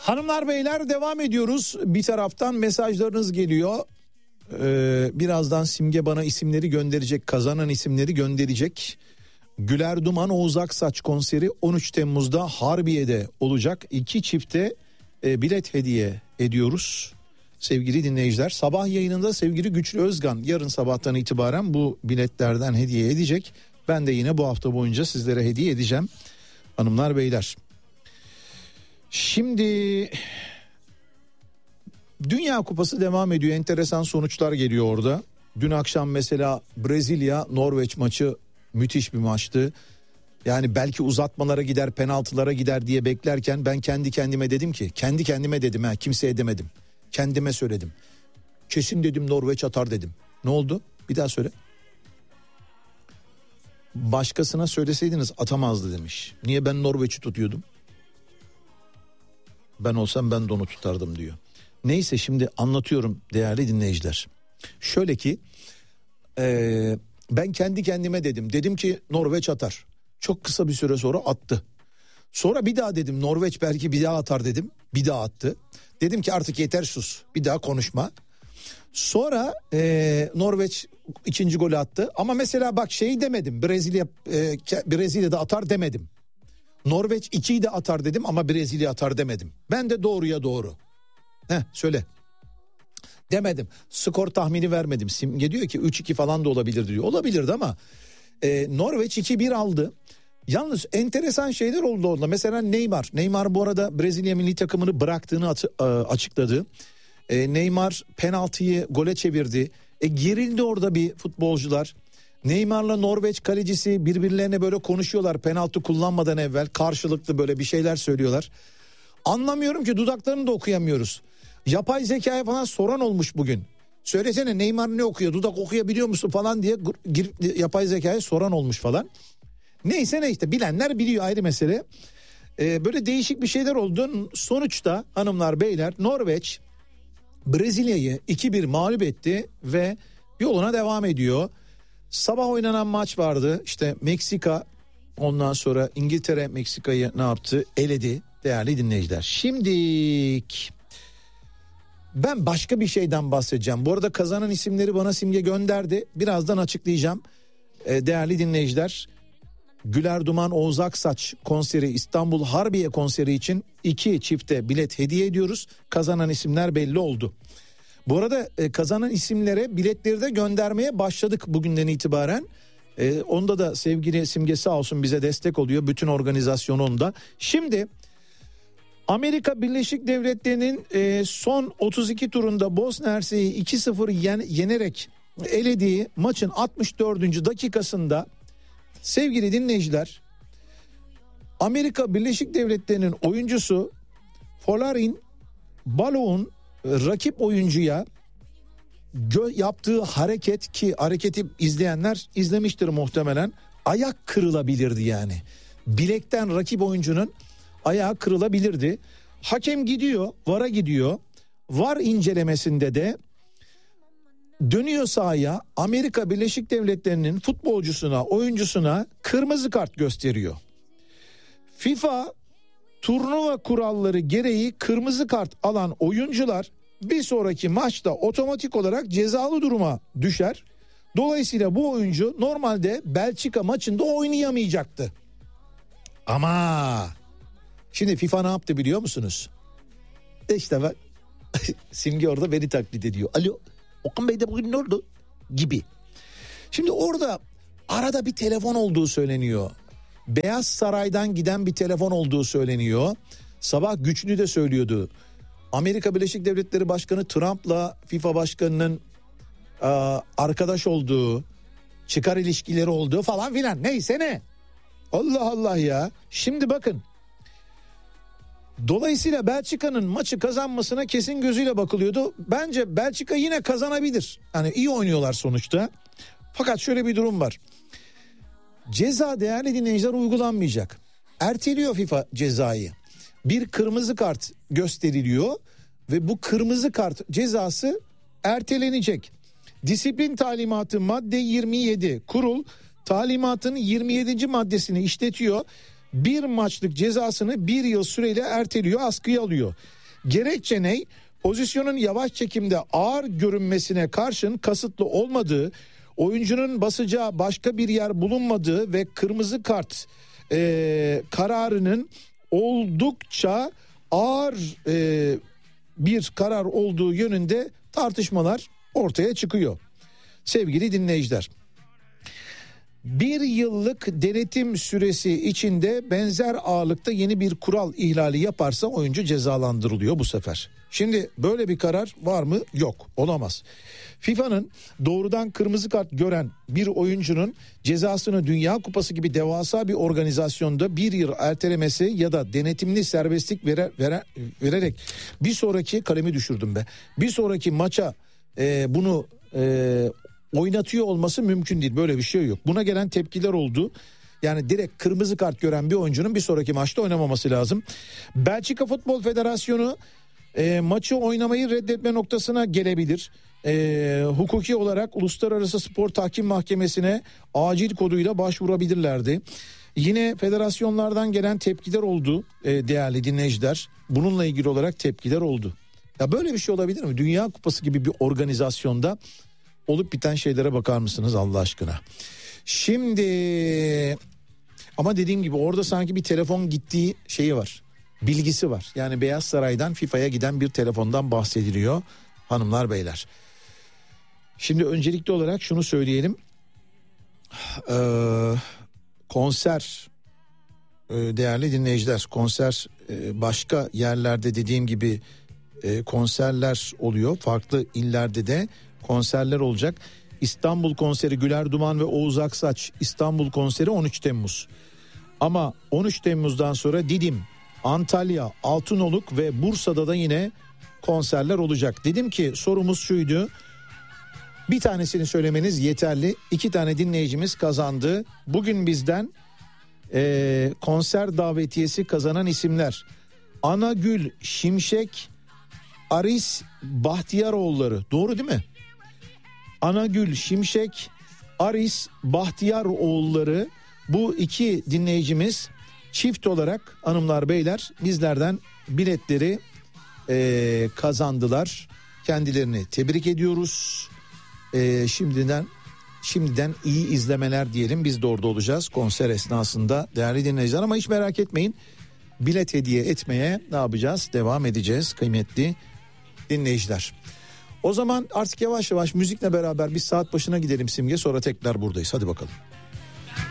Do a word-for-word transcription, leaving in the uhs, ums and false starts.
Hanımlar beyler devam ediyoruz. Bir taraftan mesajlarınız geliyor. Ee, birazdan Simge bana isimleri gönderecek, kazanan isimleri gönderecek. Güler Duman Oğuz Aksaç konseri on üç Temmuz'da Harbiye'de olacak. İki çifte e, bilet hediye ediyoruz. Sevgili dinleyiciler, sabah yayınında sevgili Güçlü Özgan yarın sabahtan itibaren bu biletlerden hediye edecek. Ben de yine bu hafta boyunca sizlere hediye edeceğim hanımlar beyler. Şimdi Dünya Kupası devam ediyor, enteresan sonuçlar geliyor orada. Dün akşam mesela Brezilya Norveç maçı müthiş bir maçtı. Yani belki uzatmalara gider, penaltılara gider diye beklerken ben kendi kendime dedim ki, kendi kendime dedim ha, kimseye demedim. Kendime söyledim. Kesin dedim Norveç atar dedim. Ne oldu? Bir daha söyle. Başkasına söyleseydiniz atamazdı demiş. Niye, ben Norveç'i tutuyordum? Ben olsam ben de onu tutardım diyor. Neyse, şimdi anlatıyorum değerli dinleyiciler. Şöyle ki ee, ben kendi kendime dedim. Dedim ki Norveç atar. Çok kısa bir süre sonra attı. Sonra bir daha dedim Norveç belki bir daha atar dedim. Bir daha attı. Dedim ki artık yeter, sus. Bir daha konuşma. Sonra ee, Norveç ikinci golü attı. Ama mesela bak şeyi demedim. Brezilya e, Brezilya'da atar demedim. Norveç ikiyi de atar dedim ama Brezilya atar demedim. Ben de doğruya doğru. Heh, söyle. Demedim. Skor tahmini vermedim. Simge diyor ki üç iki falan da olabilir diyor. Olabilirdi ama e, Norveç iki bir aldı. Yalnız enteresan şeyler oldu orada. Mesela Neymar. Neymar bu arada Brezilya milli takımını bıraktığını açıkladı. E, Neymar penaltıyı gole çevirdi. E, gerildi orada bir futbolcular. Neymar'la Norveç kalecisi birbirlerine böyle konuşuyorlar penaltı kullanmadan evvel. Karşılıklı böyle bir şeyler söylüyorlar. Anlamıyorum ki, dudaklarını da okuyamıyoruz. Yapay zekaya falan soran olmuş bugün. Söylesene Neymar ne okuyor, dudak okuyabiliyor musun falan diye yapay zekaya soran olmuş falan. Neyse ne işte, bilenler biliyor, ayrı mesele. Ee, böyle değişik bir şeyler oldu. Sonuçta hanımlar beyler Norveç Brezilya'yı iki bir mağlup etti ve yoluna devam ediyor. Sabah oynanan maç vardı. İşte Meksika, ondan sonra İngiltere Meksika'yı ne yaptı? Eledi değerli dinleyiciler. Şimdi ben başka bir şeyden bahsedeceğim. Bu arada kazanan isimleri bana Simge gönderdi. Birazdan açıklayacağım. Ee, değerli dinleyiciler, Güler Duman Oğuz Aksaç konseri, İstanbul Harbiye konseri için iki çifte bilet hediye ediyoruz. Kazanan isimler belli oldu. Bu arada e, kazanan isimlere biletleri de göndermeye başladık bugünden itibaren. E, onda da sevgili Simge sağ olsun bize destek oluyor. Bütün organizasyonunda. Şimdi Amerika Birleşik Devletleri'nin e, son otuz iki turunda Bosna Hersek'i iki sıfır yen, yenerek elediği maçın altmış dördüncü dakikasında sevgili dinleyiciler, Amerika Birleşik Devletleri'nin oyuncusu Folarin Balogun rakip oyuncuya gö- yaptığı hareket, ki hareketi izleyenler izlemiştir muhtemelen, ayak kırılabilirdi yani. Bilekten rakip oyuncunun ayağı kırılabilirdi. Hakem gidiyor, VAR'a gidiyor. VAR incelemesinde de dönüyor sahaya, Amerika Birleşik Devletleri'nin futbolcusuna, oyuncusuna kırmızı kart gösteriyor. FIFA turnuva kuralları gereği kırmızı kart alan oyuncular bir sonraki maçta otomatik olarak cezalı duruma düşer. Dolayısıyla bu oyuncu normalde Belçika maçında oynayamayacaktı. Ama şimdi FIFA ne yaptı biliyor musunuz? İşte bak Simge orada beni taklit ediyor. Alo, Okan Bey de bugün ne oldu? Gibi. Şimdi orada arada bir telefon olduğu söyleniyor. Beyaz Saray'dan giden bir telefon olduğu söyleniyor. Sabah Güçlü de söylüyordu. Amerika Birleşik Devletleri Başkanı Trump'la FIFA Başkanı'nın e, arkadaş olduğu, çıkar ilişkileri olduğu falan filan. Neyse ne. Allah Allah ya. Şimdi bakın. Dolayısıyla Belçika'nın maçı kazanmasına kesin gözüyle bakılıyordu. Bence Belçika yine kazanabilir. Hani iyi oynuyorlar sonuçta. Fakat şöyle bir durum var. Ceza değerli dinleyiciler uygulanmayacak. Erteliyor FIFA cezayı. Bir kırmızı kart gösteriliyor ve bu kırmızı kart cezası ertelenecek. Disiplin talimatı madde yirmi yedi. Kurul talimatın yirmi yedinci maddesini işletiyor. Bir maçlık cezasını bir yıl süreyle erteliyor, askıya alıyor. Gerekçe ne? Pozisyonun yavaş çekimde ağır görünmesine karşın kasıtlı olmadığı, oyuncunun basacağı başka bir yer bulunmadığı ve kırmızı kart e, kararının oldukça ağır e, bir karar olduğu yönünde tartışmalar ortaya çıkıyor. Sevgili dinleyiciler, bir yıllık denetim süresi içinde benzer ağırlıkta yeni bir kural ihlali yaparsa oyuncu cezalandırılıyor bu sefer. Şimdi böyle bir karar var mı? Yok, olamaz. FIFA'nın doğrudan kırmızı kart gören bir oyuncunun cezasını Dünya Kupası gibi devasa bir organizasyonda bir yıl ertelemesi ya da denetimli serbestlik vere, vere, vererek bir sonraki kalemi düşürdüm be. Bir sonraki maça e, bunu e, oynatıyor olması mümkün değil. Böyle bir şey yok. Buna gelen tepkiler oldu. Yani direkt kırmızı kart gören bir oyuncunun bir sonraki maçta oynamaması lazım. Belçika Futbol Federasyonu e, maçı oynamayı reddetme noktasına gelebilir. E, hukuki olarak Uluslararası Spor Tahkim Mahkemesi'ne acil koduyla başvurabilirlerdi. Yine federasyonlardan gelen tepkiler oldu e, değerli dinleyiciler. Bununla ilgili olarak tepkiler oldu. Ya böyle bir şey olabilir mi? Dünya Kupası gibi bir organizasyonda olup biten şeylere bakar mısınız Allah aşkına? Şimdi ama dediğim gibi orada sanki bir telefon gittiği şeyi var. Bilgisi var. Yani Beyaz Saray'dan FIFA'ya giden bir telefondan bahsediliyor hanımlar beyler. Şimdi öncelikli olarak şunu söyleyelim. Ee, konser e, değerli dinleyiciler, konser e, başka yerlerde dediğim gibi e, konserler oluyor. Farklı illerde de konserler olacak. İstanbul konseri Güler Duman ve Oğuz Aksaç İstanbul konseri on üç Temmuz. Ama on üç Temmuz'dan sonra Didim, Antalya, Altınoluk ve Bursa'da da yine konserler olacak. Dedim ki sorumuz şuydu. Bir tanesini söylemeniz yeterli. İki tane dinleyicimiz kazandı. Bugün bizden e, konser davetiyesi kazanan isimler: Anagül Şimşek, Aris Bahtiyaroğulları. Doğru değil mi? Anagül Şimşek, Aris Bahtiyaroğulları, bu iki dinleyicimiz çift olarak hanımlar beyler bizlerden biletleri e, kazandılar. Kendilerini tebrik ediyoruz. E, şimdiden şimdiden iyi izlemeler diyelim. Biz de orada olacağız konser esnasında değerli dinleyiciler, ama hiç merak etmeyin. Bilet hediye etmeye ne yapacağız? Devam edeceğiz kıymetli dinleyiciler. O zaman artık yavaş yavaş müzikle beraber bir saat başına gidelim Simge, sonra tekrar buradayız. Hadi bakalım.